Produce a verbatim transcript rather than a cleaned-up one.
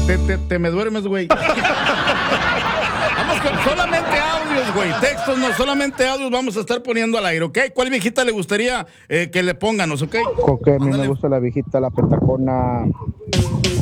te, te, te me duermes, güey. Vamos con solamente audios, güey. Textos, no, solamente audios vamos a estar poniendo al aire, ¿ok? ¿Cuál viejita le gustaría eh, que le pónganos, ok? Porque a mí me gusta la viejita, la pentacona.